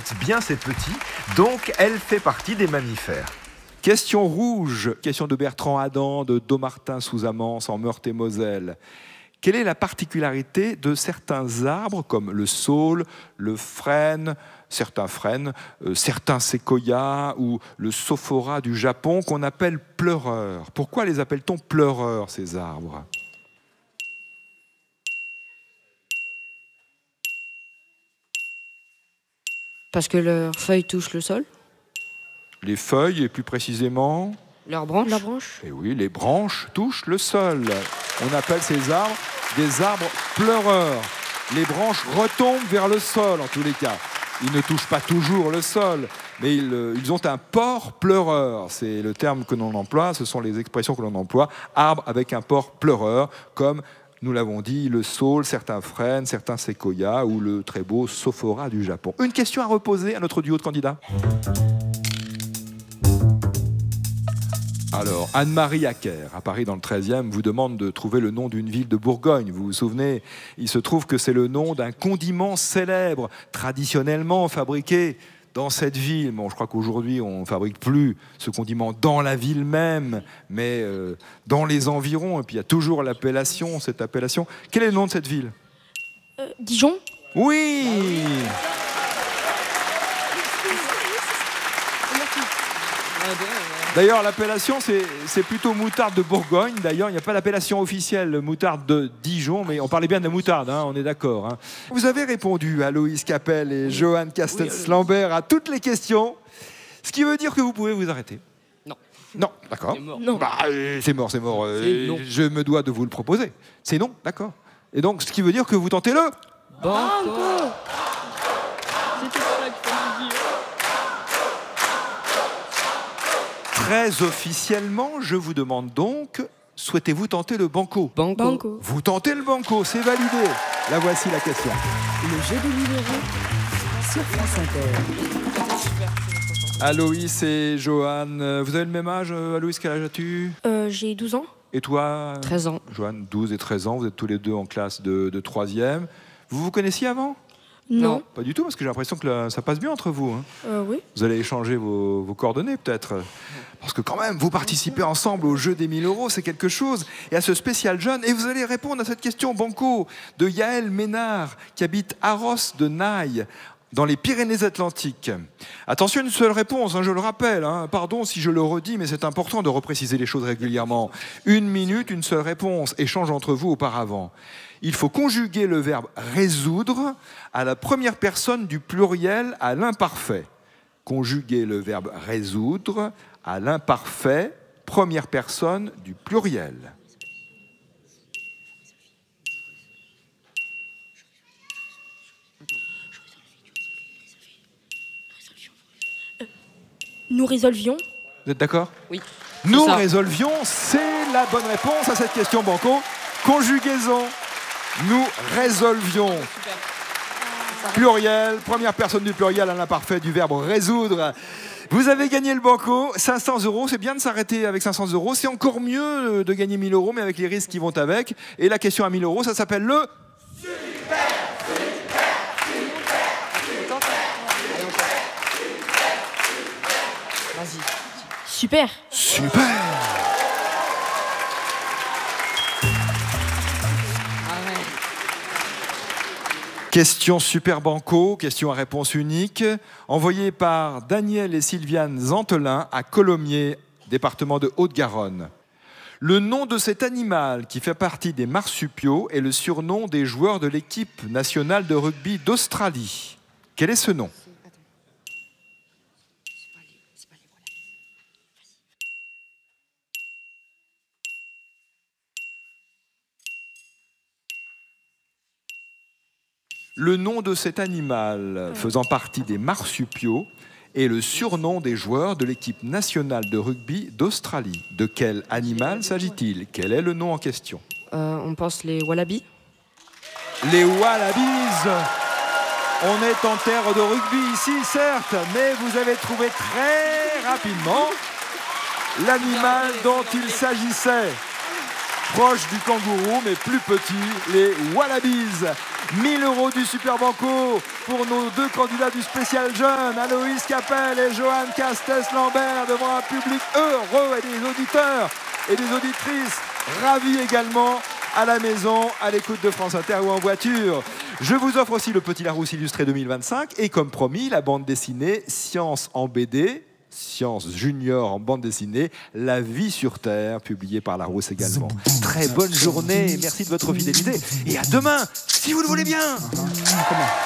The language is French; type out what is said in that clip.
écoute bien, c'est petit, donc elle fait partie des mammifères. Question rouge, question de Bertrand Adam, de Domartin sous Amance, en Meurthe-et-Moselle. Quelle est la particularité de certains arbres, comme le saule, le frêne, certains séquoias ou le sophora du Japon, qu'on appelle pleureurs? Pourquoi les appelle-t-on pleureurs, ces arbres? Parce que leurs feuilles touchent le sol. Les feuilles, et plus précisément... Leurs branches. La branche. Eh oui, les branches touchent le sol. On appelle ces arbres des arbres pleureurs. Les branches retombent vers le sol, en tous les cas. Ils ne touchent pas toujours le sol, mais ils ont un port pleureur. C'est le terme que l'on emploie, ce sont les expressions que l'on emploie. Arbre avec un port pleureur, comme nous l'avons dit, le saule, certains frênes, certains séquoias ou le très beau sophora du Japon. Une question à reposer à notre duo de candidats. Alors, Anne-Marie Acker, à Paris dans le 13e, vous demande de trouver le nom d'une ville de Bourgogne. Vous vous souvenez, il se trouve que c'est le nom d'un condiment célèbre, traditionnellement fabriqué dans cette ville. Bon, je crois qu'aujourd'hui, on ne fabrique plus ce condiment dans la ville même, mais dans les environs. Et puis, il y a toujours l'appellation, cette appellation. Quel est le nom de cette ville? Dijon. Oui. D'ailleurs, l'appellation, c'est plutôt moutarde de Bourgogne. D'ailleurs, il n'y a pas d'appellation officielle moutarde de Dijon, mais on parlait bien de moutarde, hein, on est d'accord. Hein. Vous avez répondu à Loïs Capel et Johan Castells-Lambert à toutes les questions, ce qui veut dire que vous pouvez vous arrêter. Non. Non, d'accord. C'est mort. Non. Bah, c'est mort, c'est mort. non. Je me dois de vous le proposer. C'est non, d'accord. Et donc, ce qui veut dire que vous tentez le... Banco. C'était ça qu'il fallait dire. Très officiellement, je vous demande donc, souhaitez-vous tenter le banco? Banco. Vous tentez le banco, c'est validé. Là, voici la question. Le jeu des numéros sur France Inter. Aloïs et Johan, vous avez le même âge? Aloïs, quel âge as-tu? J'ai 12 ans. Et toi? 13 ans. Johan, 12 et 13 ans, vous êtes tous les deux en classe de 3e. Vous vous connaissiez avant? Non. Pas du tout, parce que j'ai l'impression que ça passe bien entre vous. Hein. Oui. Vous allez échanger vos coordonnées peut-être. Parce que quand même, vous participez ensemble au jeu des 1000 €, c'est quelque chose. Et à ce spécial jeune, et vous allez répondre à cette question banco de Yaël Ménard, qui habite Arros de Naï, dans les Pyrénées-Atlantiques. Attention, une seule réponse, hein, je le rappelle. Hein. Pardon si je le redis, mais c'est important de repréciser les choses régulièrement. 1 minute, une seule réponse. Échange entre vous auparavant. Il faut conjuguer le verbe résoudre à la première personne du pluriel à l'imparfait. Conjuguer le verbe résoudre à l'imparfait, première personne du pluriel. Nous résolvions. Vous êtes d'accord? Oui. Nous ça. résolvions, c'est la bonne réponse à cette question banco. Conjugaison. Nous résolvions. Pluriel, première personne du pluriel à l'imparfait du verbe résoudre. Vous avez gagné le banco, 500 €. C'est bien de s'arrêter avec 500 €. C'est encore mieux de gagner 1000 €, mais avec les risques qui vont avec. Et la question à 1000 €, ça s'appelle le... Vas-y. Super. Super! Question super banco, question à réponse unique, envoyée par Daniel et Sylviane Zantelin à Colomiers, département de Haute-Garonne. Le nom de cet animal qui fait partie des marsupiaux est le surnom des joueurs de l'équipe nationale de rugby d'Australie. Quel est ce nom? Le nom de cet animal faisant partie des marsupiaux est le surnom des joueurs de l'équipe nationale de rugby d'Australie. De quel animal s'agit-il? Quel est le nom en question? On pense les wallabies. Les wallabies. On est en terre de rugby ici, certes, mais vous avez trouvé très rapidement l'animal dont il s'agissait. Proche du kangourou, mais plus petit, les wallabies. 1000 € du Super Banco pour nos 2 candidats du spécial jeune, Aloïs Capel et Johan Castes-Lambert, devant un public heureux et des auditeurs et des auditrices ravis également à la maison, à l'écoute de France Inter ou en voiture. Je vous offre aussi le Petit Larousse illustré 2025 et comme promis, la bande dessinée Science en BD, Science Junior en bande dessinée, La vie sur Terre, publiée par Larousse également. Très bonne journée, merci de votre fidélité et à demain, si vous le voulez bien.